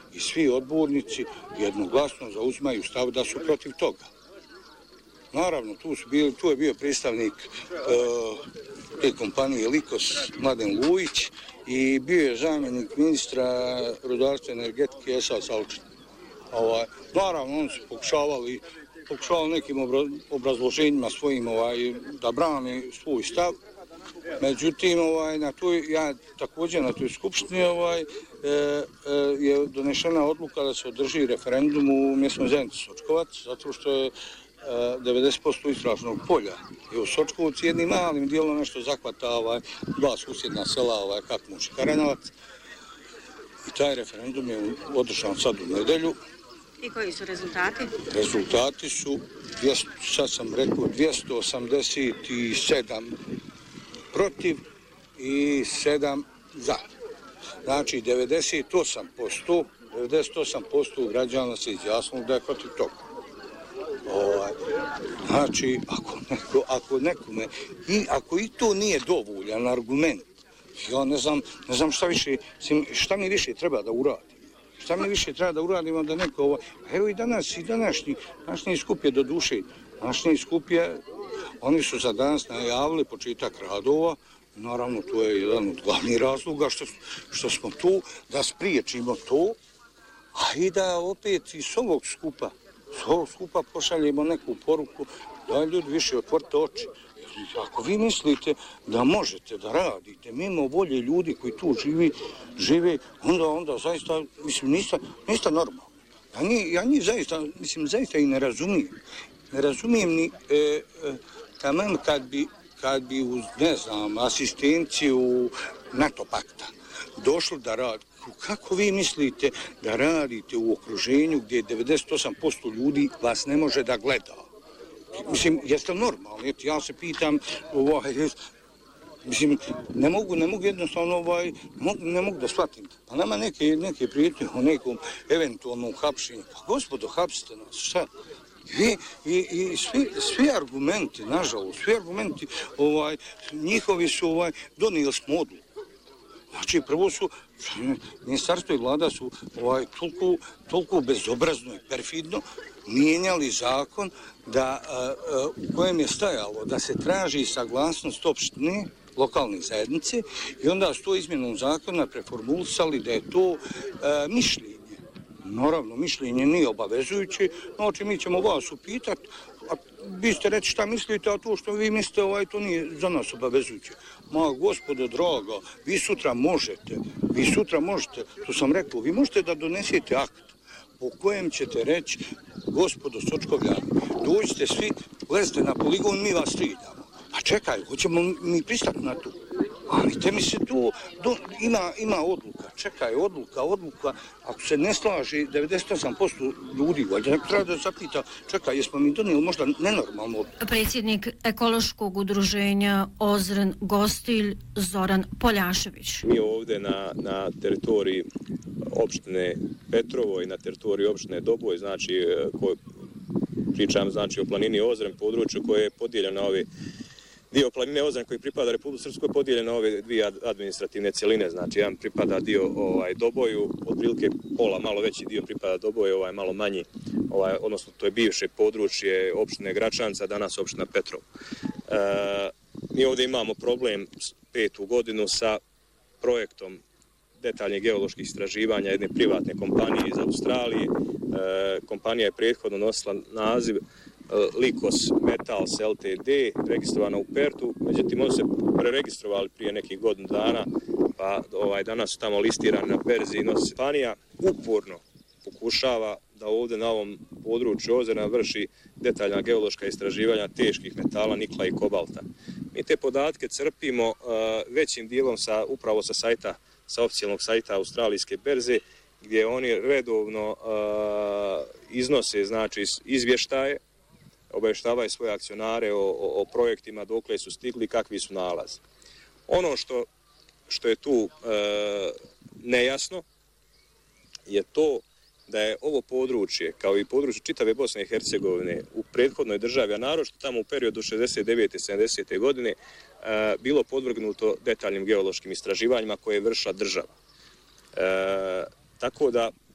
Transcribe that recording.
i svi odbornici jednoglasno zauzimaju stav da su protiv toga. Naravno, tu je bio predstavnik te kompanije Likos, Mladen Lujić, i bio je zamjenik ministra rudarstva i energetike Esad Salčin. Naravno, oni su pokušavali nekim obrazloženjima svojim da brane svoj stav. Međutim, ja također na toj skupštini je donešena odluka da se održi referendum u mjesnoj zajednici Sočkovac, zato što je 90% istražnog polja je u Sočkovcu, jednim malim dijelom nešto zahvata dva susjedna sela, Kakmuš i Karanovac. I taj referendum je održan sad u nedjelju. I koji su rezultati? Rezultati su, sad sam rekao, 287 protiv i 7 za. Znači 98% građana se izjasnilo da je protiv toga. Znači, ako i to nije dovoljan argument, ja ne znam šta mi više treba da uradim. Šta mi više treba da uradimo da neko evo i današnji skup je do duše. Današnji skup je, oni su za danas najavili početak radova. Naravno, to je jedan od glavnih razloga što smo tu, da spriječimo to, a i da opet iz ovog skupa pošaljemo neku poruku da ljudi više otvorite oči. Ako vi mislite da možete da radite mimo volje ljudi koji tu žive, onda zaista, mislim, niste normalni. Ja njih zaista i ne razumijem. Ne razumijem ni taman kad bi uz, ne znam, asistenciju NATO pakta došli da radi. Kako vi mislite da radite u okruženju gdje 98% ljudi vas ne može da gleda? Mislim, jeste normalni? Ja se pitam, mislim, ne mogu jednostavno, ne mogu da shvatim. Pa nama neke prijetnje o nekom eventualnom hapšenju. Pa gospodo, hapsite nas, šta? I svi argumenti, nažalost, njihovi su, donijeli smo odluku. Znači, prvo su, ministarstvo i vlada su toliko bezobrazno i perfidno mijenjali zakon u kojem je stajalo da se traži saglasnost opštine, lokalne zajednice, i onda s to izmjenom zakona preformulisali da je to mišljenje. Naravno, mišljenje nije obavezujuće, znači mi ćemo vas upitati, a vi ste reći šta mislite, a to što vi mislite, to nije za nas obavezujuće. Ma, gospodo draga, vi sutra možete, to sam rekao, vi možete da donesete akt po kojem ćete reći, gospodo Sočkovljani, dođite svi, lezite na poligon, mi vas strijeljamo. A čekaj, hoćemo mi pristati na to? Ali te mi se tu ima odluka, čekaj, odluka, ako se ne slaži 98% ljudi, valjda neko treba da zapita, čekaj, jesmo mi donijeli možda nenormalno odluku. Predsjednik ekološkog udruženja Ozren Gostilj Zoran Poljašević. Mi ovdje na teritoriji opštine Petrovo i na teritoriji opštine Doboj, znači pričam znači o planini Ozren, području koje je podijeljeno na ove dio planine Ozren koji pripada Republici Srpskoj podijeljen na ove dvije administrativne cjeline, znači jedan pripada dio Doboju, otprilike pola, malo veći dio pripada Doboju, malo manji, odnosno to je bivše područje opštine Gračanca, danas opština Petrov. Mi ovdje imamo problem 5. godinu sa projektom detaljnih geoloških istraživanja jedne privatne kompanije iz Australije. Kompanija je prethodno nosila naziv Likos Metals Ltd, registrovana u Pertu, međutim oni se preregistrovali prije nekih godinu dana, pa danas su tamo listirani na berzi i nosi. Kompanija uporno pokušava da ovdje na ovom području Ozrena vrši detaljna geološka istraživanja teških metala, nikla i kobalta. Mi te podatke crpimo većim dijelom upravo sa sajta, sa oficijalnog sajta Australijske berze, gdje oni redovno iznose, znači, izvještaje, obavještavaju svoje akcionare o projektima, dokle su stigli, kakvi su nalazi. Ono što je tu nejasno je to da je ovo područje, kao i područje čitave Bosne i Hercegovine, u prethodnoj državi, a naročito tamo u periodu 69. 70. godine, bilo podvrgnuto detaljnim geološkim istraživanjima koje je vršila država. Tako da